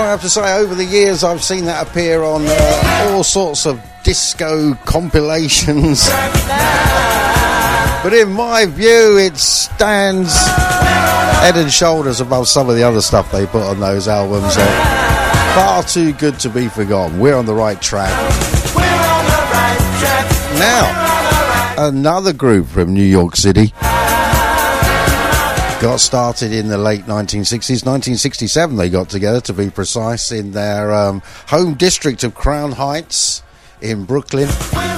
have to say, over the years, I've seen that appear on all sorts of disco compilations. But in my view, it stands head and shoulders above some of the other stuff they put on those albums. Far too good to be forgotten. We're on the right track. Now, another group from New York City. Got started in the late 1960s. 1967 they got together, to be precise, in their home district of Crown Heights in Brooklyn.